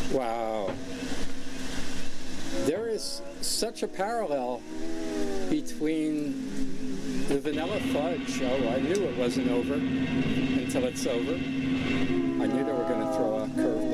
Wow. There is such a parallel between the vanilla fudge. Oh, I knew it wasn't over until it's over. I knew they were going to throw a curve